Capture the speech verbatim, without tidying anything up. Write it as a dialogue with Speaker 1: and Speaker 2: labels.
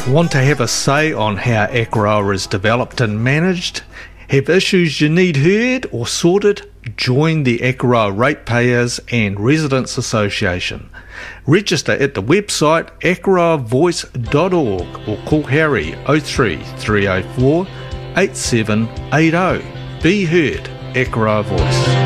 Speaker 1: Want to have a say on how Akaroa is developed and managed? Have issues you need heard or sorted? Join the Akaroa Ratepayers and Residents Association. Register at the website akaroa voice dot org or call Harry oh three three oh four eight seven eight oh. Be heard, Akaroa Voice.